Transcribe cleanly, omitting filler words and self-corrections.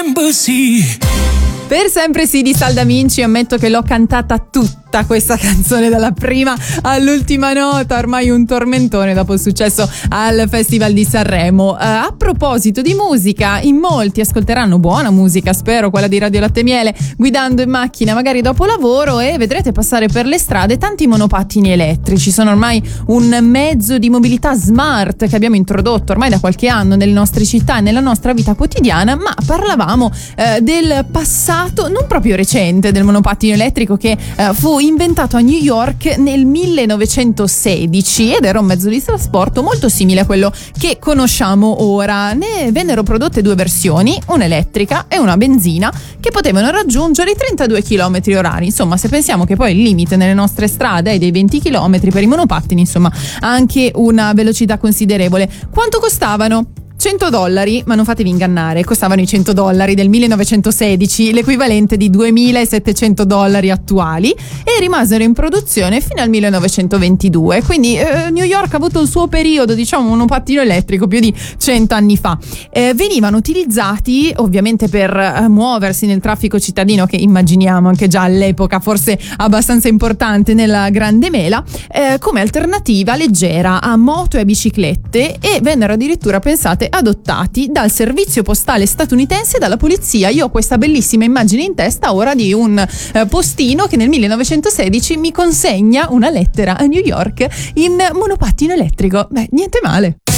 Per sempre sì di Saldaminci, ammetto che l'ho cantata tutta questa canzone dalla prima all'ultima nota, ormai un tormentone dopo il successo al Festival di Sanremo. A proposito di musica, in molti ascolteranno buona musica, spero, quella di Radio Latte Miele, guidando in macchina magari dopo lavoro, e vedrete passare per le strade tanti monopattini elettrici. Sono ormai un mezzo di mobilità smart che abbiamo introdotto ormai da qualche anno nelle nostre città e nella nostra vita quotidiana, ma parlavamo del passato non proprio recente del monopattino elettrico, che fu inventato a New York nel 1916 ed era un mezzo di trasporto molto simile a quello che conosciamo ora. Ne vennero prodotte due versioni, una elettrica e una benzina, che potevano raggiungere i 32 km orari. Insomma, se pensiamo che poi il limite nelle nostre strade è dei 20 km per i monopattini, insomma, anche una velocità considerevole. Quanto costavano? $100, ma non fatevi ingannare, costavano i $100 del 1916, l'equivalente di $2.700 attuali, e rimasero in produzione fino al 1922. Quindi New York ha avuto il suo periodo, diciamo, monopattino elettrico più di 100 anni fa. Venivano utilizzati ovviamente per muoversi nel traffico cittadino, che immaginiamo anche già all'epoca forse abbastanza importante nella Grande Mela, come alternativa leggera a moto e a biciclette, e vennero addirittura pensate adottati dal servizio postale statunitense e dalla polizia. Io ho questa bellissima immagine in testa ora di un postino che nel 1916 mi consegna una lettera a New York in monopattino elettrico. Beh, niente male.